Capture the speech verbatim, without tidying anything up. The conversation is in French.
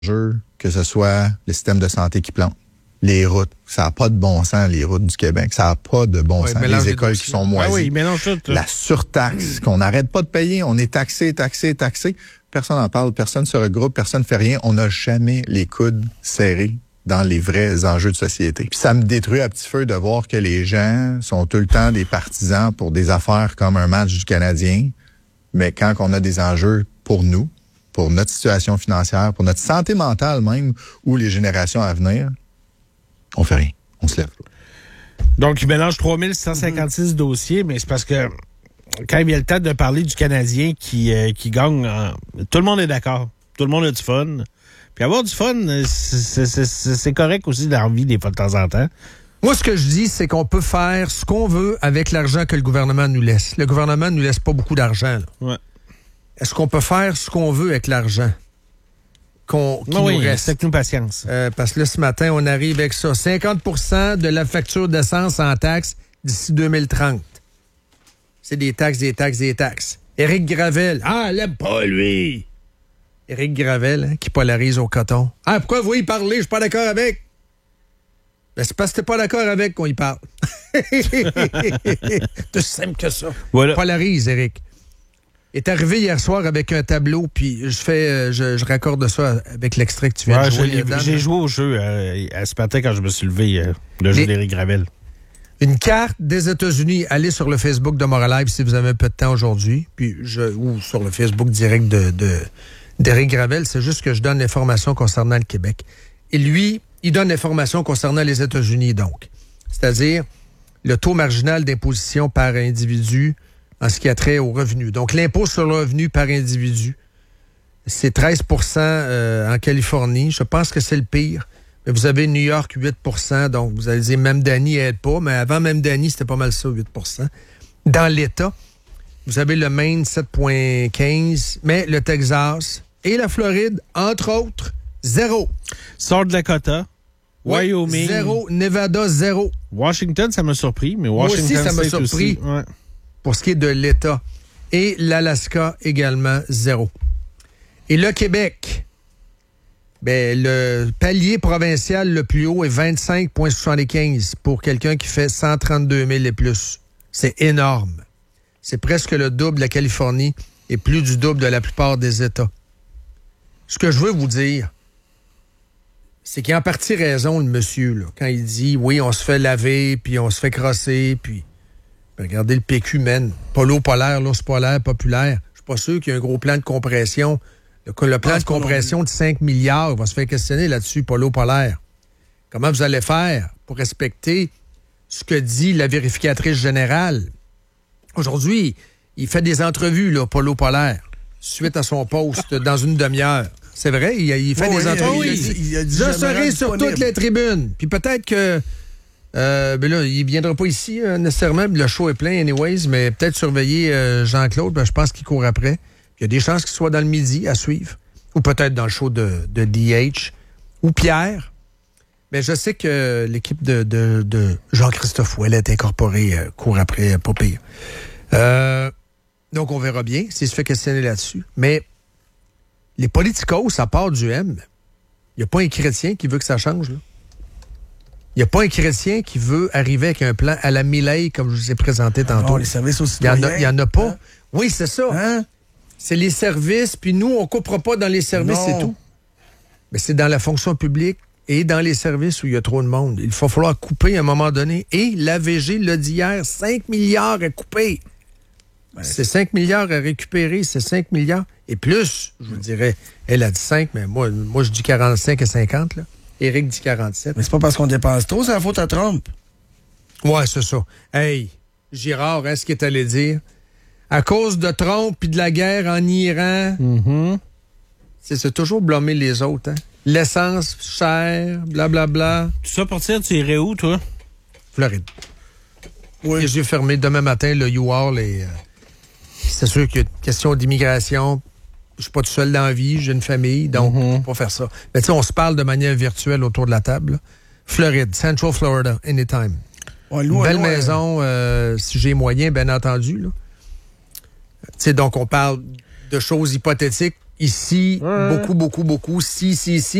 que ce soit le système de santé qui plante, les routes. Ça n'a pas de bon sens, les routes du Québec. Ça n'a pas de bon ouais, sens. Les écoles qui sont moisies. Ah oui, mélange tout. La surtaxe qu'on n'arrête pas de payer. On est taxé, taxé, taxé. Personne n'en parle, personne ne se regroupe, personne ne fait rien. On n'a jamais les coudes serrés dans les vrais enjeux de société. Puis ça me détruit à petit feu de voir que les gens sont tout le temps des partisans pour des affaires comme un match du Canadien, mais quand on a des enjeux pour nous, pour notre situation financière, pour notre santé mentale même, ou les générations à venir, on fait rien. On se lève. Donc, il mélange trois mille six cent cinquante-six mmh. dossiers, mais c'est parce que quand il vient le temps de parler du Canadien qui, euh, qui gagne, euh, tout le monde est d'accord. Tout le monde a du fun. Puis avoir du fun, c'est, c'est, c'est, c'est correct aussi dans la vie des fois de temps en temps. Moi, ce que je dis, c'est qu'on peut faire ce qu'on veut avec l'argent que le gouvernement nous laisse. Le gouvernement ne nous laisse pas beaucoup d'argent. Là. Ouais. Est-ce qu'on peut faire ce qu'on veut avec l'argent qu'on, qui oui, nous reste? C'est avec nous patience. Euh, parce que là, ce matin, on arrive avec ça. cinquante pour cent de la facture d'essence en taxes d'ici deux mille trente. C'est des taxes, des taxes, des taxes. Éric Gravel. Ah, elle l'aime pas, lui! Éric Gravel, hein, qui polarise au coton. Ah, pourquoi vous y parlez? Je suis pas d'accord avec. Ben, c'est parce que t'es pas d'accord avec qu'on y parle. C'est aussi simple que ça. Voilà. Polarise, Éric. Est arrivé hier soir avec un tableau, puis je fais, euh, je, je raccorde ça avec l'extrait que tu viens ouais, de jouer. J'ai, j'ai joué au jeu euh, à ce matin quand je me suis levé, euh, le jeu Les... d'Éric Gravel. Une carte des États-Unis. Allez sur le Facebook de Moral Live si vous avez un peu de temps aujourd'hui, puis je, ou sur le Facebook direct de, de, d'Éric Gravel. C'est juste que je donne l'information concernant le Québec. Et lui, il donne l'information concernant les États-Unis, donc. C'est-à-dire le taux marginal d'imposition par individu en ce qui a trait au revenu. Donc, l'impôt sur le revenu par individu, c'est treize pour cent euh, en Californie. Je pense que c'est le pire. Mais vous avez New York, huit pour cent. Donc, vous allez dire, même Danny aide pas. Mais avant même Danny, c'était pas mal ça, huit pour cent. Dans l'État, vous avez le Maine, sept virgule quinze. Mais le Texas et la Floride, entre autres, zéro. South Dakota, ouais, Wyoming. Zéro. Nevada, zéro. Washington, ça m'a surpris. Mais Washington, moi aussi, ça m'a State surpris. Aussi, ouais. Pour ce qui est de l'État. Et l'Alaska également, zéro. Et le Québec, ben, le palier provincial le plus haut est vingt-cinq virgule soixante-quinze pour quelqu'un qui fait cent trente-deux mille et plus. C'est énorme. C'est presque le double de la Californie et plus du double de la plupart des États. Ce que je veux vous dire, c'est qu'il a en partie raison, le monsieur, là, quand il dit, oui, on se fait laver, puis on se fait crosser, puis... Regardez le P Q, man. Polo polaire, l'ours polaire populaire. Je suis pas sûr qu'il y ait un gros plan de compression. Le, le plan de compression de cinq milliards va se faire questionner là-dessus, Polo polaire. Comment vous allez faire pour respecter ce que dit la vérificatrice générale? Aujourd'hui, il fait des entrevues, là, Polo polaire, suite à son poste dans une demi-heure. C'est vrai, il, il fait oh, des oui, entrevues. Il, il, il a dit, je serai sur toutes les tribunes. Puis peut-être que Euh, ben là, il viendra pas ici euh, nécessairement. Le show est plein, anyways, mais peut-être surveiller euh, Jean-Claude. Ben, je pense qu'il court après. Il y a des chances qu'il soit dans le midi à suivre. Ou peut-être dans le show de, de D H. Ou Pierre. Mais je sais que l'équipe de, de, de Jean-Christophe Ouellet incorporée euh, court après, euh, pas pire. Euh, donc, on verra bien s'il se fait questionner là-dessus. Mais les politicos, ça part du M. Il n'y a pas un chrétien qui veut que ça change, là. Il n'y a pas un chrétien qui veut arriver avec un plan à la Milei, comme je vous ai présenté tantôt. Oh, les services aux citoyens. Il n'y en, en a pas. Hein? Oui, c'est ça. Hein? C'est les services, puis nous, on ne coupera pas dans les services, non. C'est tout. Mais c'est dans la fonction publique et dans les services où il y a trop de monde. Il va falloir couper à un moment donné. Et l'A V G l'a dit hier, cinq milliards à couper. Ouais. C'est cinq milliards à récupérer, c'est cinq milliards. Et plus, je vous dirais, elle a dit cinq, mais moi, moi je dis quarante-cinq à cinquante, là. Éric dit quarante-sept. Mais c'est pas parce qu'on dépense trop, c'est la faute à Trump. Ouais, c'est ça. Hey, Girard, est-ce qu'il est allé dire? À cause de Trump puis de la guerre en Iran, mm-hmm. c'est, c'est toujours blâmer les autres. Hein? L'essence chère, blablabla. Bla, bla. Tout ça pour dire, tu irais où, toi? Floride. Oui. Les yeux fermés. Demain matin, le U-Haul est... Euh, c'est sûr qu'il y a une question d'immigration. Je suis pas tout seul dans la vie, j'ai une famille, donc mm-hmm. je peux pas faire ça. Mais tu sais, on se parle de manière virtuelle autour de la table. Là. Floride, Central Florida, anytime. Ouais, loin, belle loin, maison, euh, si j'ai moyen, bien entendu. Tu sais, donc on parle de choses hypothétiques. ici, Ouais. beaucoup, beaucoup, beaucoup, si, si, si.